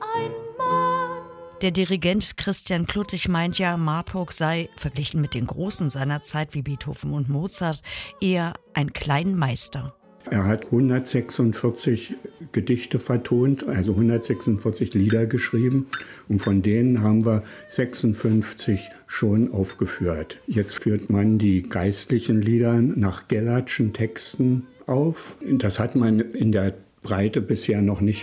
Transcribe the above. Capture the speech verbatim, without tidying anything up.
ein Mann. Der Dirigent Christian Kluttig meint ja, Marburg sei, verglichen mit den Großen seiner Zeit wie Beethoven und Mozart, eher ein Kleinmeister. Er hat hundertsechsundvierzig Gedichte vertont, also hundertsechsundvierzig Lieder geschrieben. Und von denen haben wir sechsundfünfzig schon aufgeführt. Jetzt führt man die geistlichen Lieder nach Gellertschen Texten auf. Das hat man in der Breite bisher noch nicht